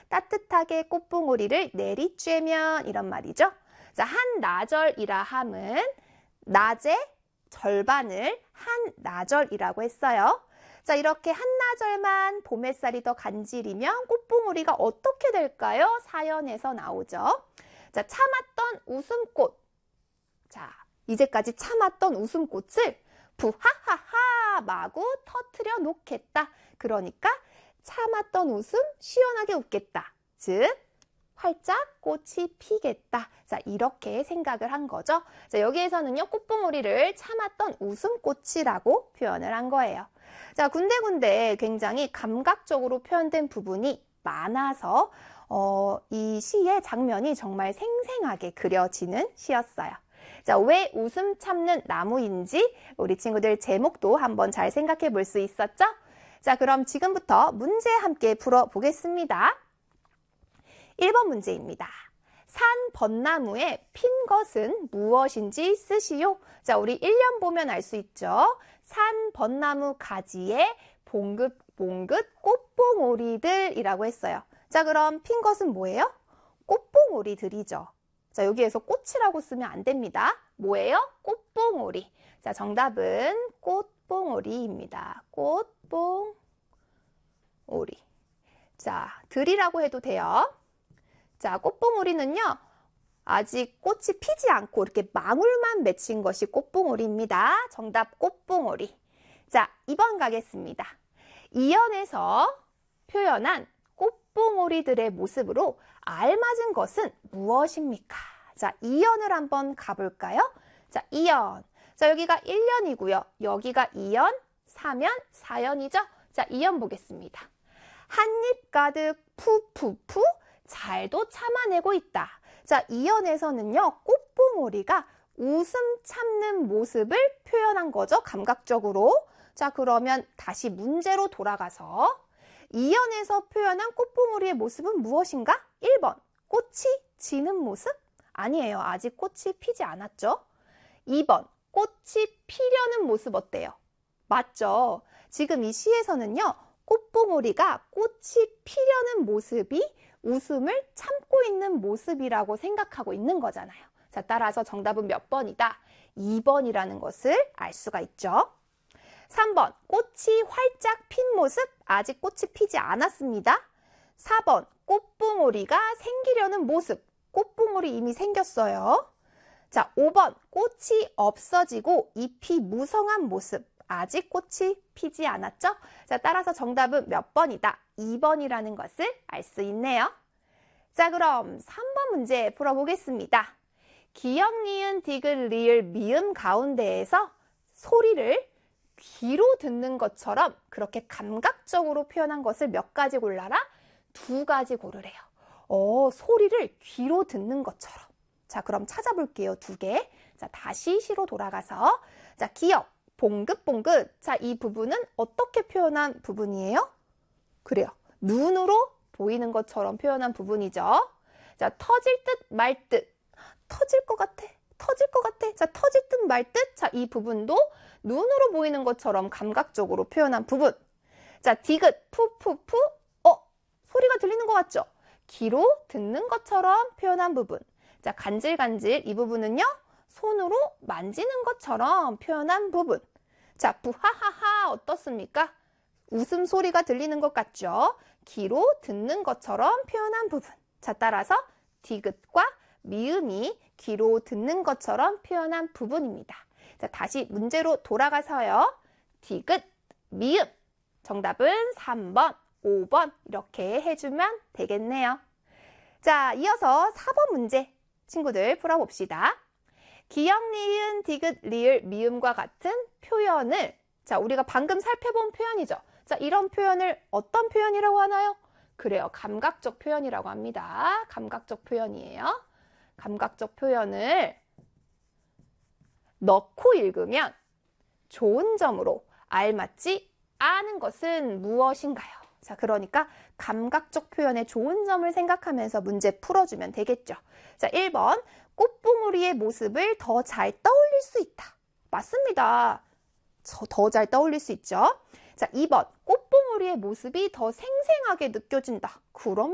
따뜻하게 꽃봉오리를 내리쬐면 이런 말이죠. 자, 한나절이라 함은 낮의 절반을 한나절이라고 했어요. 자, 이렇게 한나절만 봄 햇살이 더 간지리면 꽃봉오리가 어떻게 될까요? 사연에서 나오죠. 자, 참았던 웃음꽃. 자, 이제까지 참았던 웃음꽃을 부하하하 마구 터트려 놓겠다. 그러니까 참았던 웃음 시원하게 웃겠다. 즉 활짝 꽃이 피겠다. 자, 이렇게 생각을 한 거죠. 자, 여기에서는요, 꽃봉오리를 참았던 웃음꽃이라고 표현을 한 거예요. 자, 군데군데 굉장히 감각적으로 표현된 부분이 많아서 이 시의 장면이 정말 생생하게 그려지는 시였어요. 자, 왜 웃음 참는 나무인지 우리 친구들 제목도 한번 잘 생각해 볼 수 있었죠? 자, 그럼 지금부터 문제 함께 풀어보겠습니다. 1번 문제입니다. 산 벚나무에 핀 것은 무엇인지 쓰시오. 자, 우리 1년 보면 알 수 있죠. 산 벚나무 가지에 봉긋봉긋 꽃봉오리들이라고 했어요. 자, 그럼 핀 것은 뭐예요? 꽃봉오리들이죠. 자, 여기에서 꽃이라고 쓰면 안 됩니다. 뭐예요? 꽃봉오리. 자, 정답은 꽃봉오리입니다. 꽃봉오리. 자, 들이라고 해도 돼요. 자, 꽃봉오리는요, 아직 꽃이 피지 않고 이렇게 망울만 맺힌 것이 꽃봉오리입니다. 정답 꽃봉오리. 자, 2번 가겠습니다. 이연에서 표현한 꽃봉오리들의 모습으로 알맞은 것은 무엇입니까? 자, 이연을 한번 가볼까요? 자, 이연. 자, 여기가 1년이고요. 여기가 2연, 3연, 4연이죠? 자, 2연 보겠습니다. 한입 가득 푸푸푸 잘도 참아내고 있다. 자, 이연에서는요, 꽃봉오리가 웃음 참는 모습을 표현한 거죠. 감각적으로. 자, 그러면 다시 문제로 돌아가서 이연에서 표현한 꽃봉오리의 모습은 무엇인가? 1번, 꽃이 지는 모습? 아니에요. 아직 꽃이 피지 않았죠. 2번, 꽃이 피려는 모습 어때요? 맞죠? 지금 이 시에서는요, 꽃봉오리가 꽃이 피려는 모습이 웃음을 참고 있는 모습이라고 생각하고 있는 거잖아요. 자, 따라서 정답은 몇 번이다? 2번이라는 것을 알 수가 있죠. 3번, 꽃이 활짝 핀 모습, 아직 꽃이 피지 않았습니다. 4번, 꽃봉오리가 생기려는 모습, 꽃봉오리 이미 생겼어요. 자, 5번, 꽃이 없어지고 잎이 무성한 모습, 아직 꽃이 피지 않았죠? 자, 따라서 정답은 몇 번이다? 2번이라는 것을 알 수 있네요. 자, 그럼 3번 문제 풀어보겠습니다. 기역, 니은, 디귿, 리을, 미음 가운데에서 소리를 귀로 듣는 것처럼 그렇게 감각적으로 표현한 것을 몇 가지 골라라? 2가지 고르래요. 소리를 귀로 듣는 것처럼. 자, 그럼 찾아볼게요. 2개. 자, 다시 시로 돌아가서. 자, 기역, 봉긋봉긋. 자, 이 부분은 어떻게 표현한 부분이에요? 그래요. 눈으로 보이는 것처럼 표현한 부분이죠. 자, 터질 듯 말 듯. 터질 것 같아. 터질 것 같아. 자, 터질 듯 말 듯. 자, 이 부분도 눈으로 보이는 것처럼 감각적으로 표현한 부분. 자, 디귿, 푸푸푸. 소리가 들리는 것 같죠? 귀로 듣는 것처럼 표현한 부분. 자, 간질간질. 이 부분은요, 손으로 만지는 것처럼 표현한 부분. 자, 부하하하 어떻습니까? 웃음소리가 들리는 것 같죠? 귀로 듣는 것처럼 표현한 부분. 자, 따라서 디귿과 미음이 귀로 듣는 것처럼 표현한 부분입니다. 자, 다시 문제로 돌아가서요. 디귿, 미음. 정답은 3번, 5번 이렇게 해주면 되겠네요. 자, 이어서 4번 문제 친구들 풀어봅시다. 기역, 니은, 디귿, 리을, 미음과 같은 표현을 자, 우리가 방금 살펴본 표현이죠. 자, 이런 표현을 어떤 표현이라고 하나요? 그래요. 감각적 표현이라고 합니다. 감각적 표현이에요. 감각적 표현을 넣고 읽으면 좋은 점으로 알맞지 않은 것은 무엇인가요? 자, 그러니까 감각적 표현의 좋은 점을 생각하면서 문제 풀어주면 되겠죠. 자, 1번, 꽃봉오리의 모습을 더 잘 떠올릴 수 있다. 맞습니다. 더 잘 떠올릴 수 있죠. 자, 2번, 꽃봉오리의 모습이 더 생생하게 느껴진다. 그럼